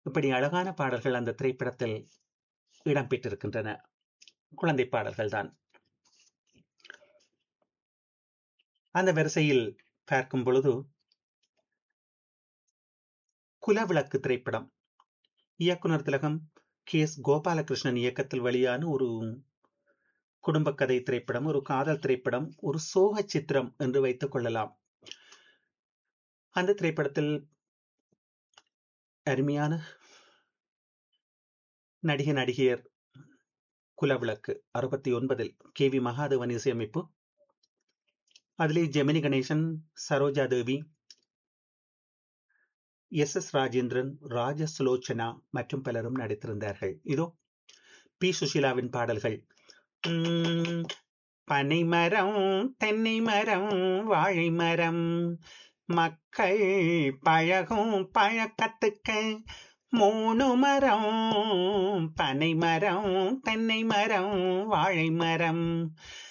இப்படி அழகான பாடல்கள் அந்த திரைப்படத்தில் இடம்பெற்றிருக்கின்றன. குழந்தை பாடல்கள் தான். அந்த வரிசையில் பார்க்கும் பொழுது குலவிளக்கு திரைப்படம், இயக்குனர் திலகம் K.S. கோபாலகிருஷ்ணன் இயக்கத்தில் வெளியான ஒரு குடும்ப கதை திரைப்படம், ஒரு காதல் திரைப்படம், ஒரு சோக சித்திரம் என்று வைத்துக் கொள்ளலாம். அந்த திரைப்படத்தில் அருமையான நடிகையர். குலவிளக்கு 69 K.V. மகாதேவன் இசையமைப்பு. அதிலே ஜெமினி கணேசன், சரோஜா தேவி, S.S. ராஜேந்திரன், ராஜசுலோச்சனா மற்றும் பலரும் நடித்திருந்தார்கள். இதோ பி சுஷீலாவின் பாடல்கள். பனை மரம், தென்னை மரம், வாழை மரம், மக்கள் பழகும் பழக்கத்துக்க 3 மரம். பனை மரம், தென்னை மரம், வாழை மரம்,